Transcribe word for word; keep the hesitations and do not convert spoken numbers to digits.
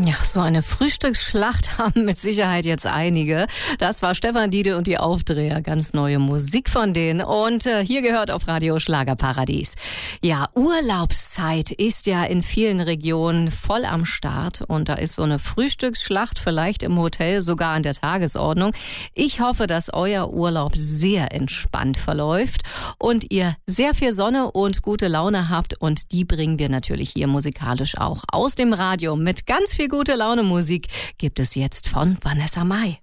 Ja, so eine Frühstücksschlacht haben mit Sicherheit jetzt einige. Das war Stefan Diedl und die Aufdreher. Ganz neue Musik von denen. Und äh, hier gehört auf Radio Schlagerparadies. Ja, Urlaubszeit ist ja in vielen Regionen voll am Start. Und da ist so eine Frühstücksschlacht vielleicht im Hotel sogar an der Tagesordnung. Ich hoffe, dass euer Urlaub sehr entspannt verläuft und ihr sehr viel Sonne und gute Laune habt. Und die bringen wir natürlich hier musikalisch auch aus dem Radio mit ganz viel gute Laune Musik gibt es jetzt von Vanessa Mai.